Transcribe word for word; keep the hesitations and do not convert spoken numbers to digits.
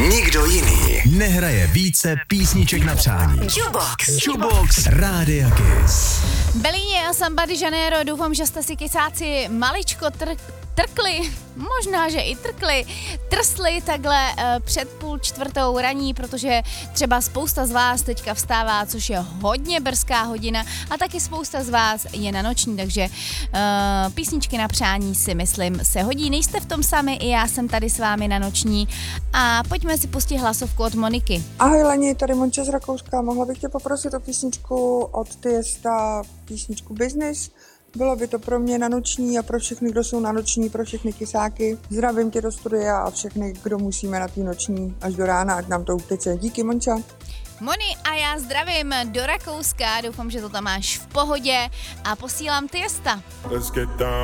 Nikdo jiný nehraje více písniček na přání. Jukebox. Jukebox Rádia Kiss. Belíně a Samba de Janeiro, doufám, že jste si kysáci maličko tr- trkli, možná, že i trkli, trsli takhle uh, před půl čtvrtou raní, protože třeba spousta z vás teďka vstává, což je hodně brzká hodina a taky spousta z vás je na noční, takže uh, písničky na přání si myslím se hodí. Nejste v tom sami, i já jsem tady s vámi na noční a pojďme si pustit hlasovku od Moniky. Ahoj Leni, tady Monča z Rakouska, mohla bych tě poprosit o písničku od Tiesta, písničku Business. Bylo by to pro mě na noční a pro všechny, kdo jsou na noční, pro všechny kysáky. Zdravím tě do studia a všechny, kdo musíme na té noční až do rána, ať nám to uteče. Díky, Monča. Moni, a já zdravím do Rakouska, doufám, že to tam máš v pohodě a posílám Tiesta. Let's get down.